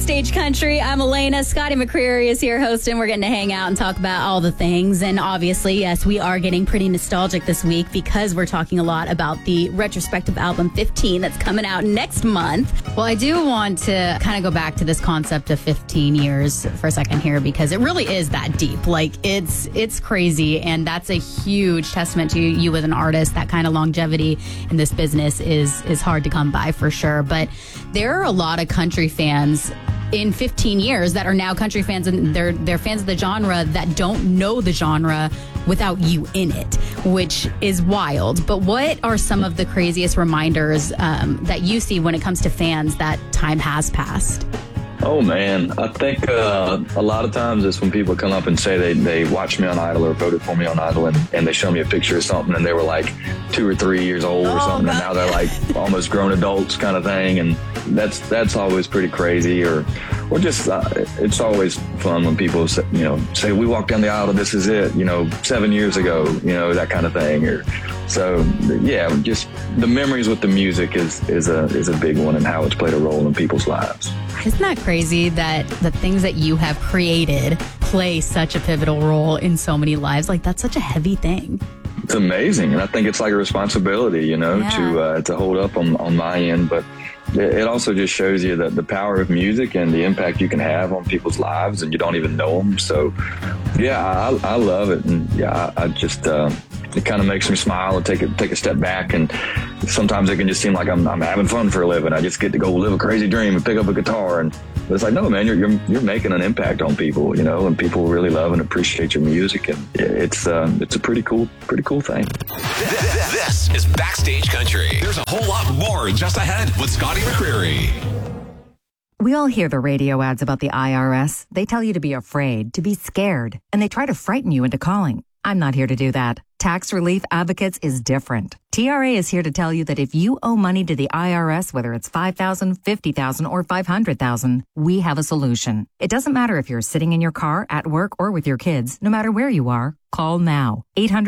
Backstage Country. I'm Elena. Scotty McCreery is here hosting. We're getting to hang out and talk about all the things. And obviously, yes, we are getting pretty nostalgic this week because we're talking a lot about the retrospective album 15 that's coming out next month. Well, I do want to kind of go back to this concept of 15 years for a second here because it really is that deep. Like, it's crazy. And that's a huge testament to you as an artist. That kind of longevity in this business is hard to come by for sure. But there are a lot of country fans in 15 years that are now country fans, and they're fans of the genre that don't know the genre without you in it, which is wild. But what are some of the craziest reminders that you see when it comes to fans that time has passed? Oh, man. I think a lot of times it's when people come up and say they watched me on Idol or voted for me on Idol, and they show me a picture of something and they were like 2 or 3 years old or something, God. And now they're like almost grown adults kind of thing. And that's always pretty crazy. Or just it's always fun when people say we walked down the aisle and this is it, 7 years ago, that kind of thing. Or so, yeah, just the memories with the music is a big one, and how it's played a role in people's lives. Isn't that crazy that the things that you have created play such a pivotal role in so many lives? Like, that's such a heavy thing. It's amazing. And I think it's like a responsibility, to hold up on my end. But it also just shows you that the power of music and the impact you can have on people's lives, and you don't even know them. So, yeah, I love it. And yeah, I just, it kind of makes me smile and take a step back. And sometimes it can just seem like I'm having fun for a living. I just get to go live a crazy dream and pick up a guitar. And it's like, no, man, you're making an impact on people, and people really love and appreciate your music. And it's a pretty cool thing. This is Backstage Country. There's a whole lot more just ahead with Scotty McCreery. We all hear the radio ads about the IRS. They tell you to be afraid, to be scared, and they try to frighten you into calling. I'm not here to do that. Tax Relief Advocates is different. TRA is here to tell you that if you owe money to the IRS, whether it's $5,000, $50,000, or $500,000, we have a solution. It doesn't matter if you're sitting in your car, at work, or with your kids. No matter where you are, call now. 800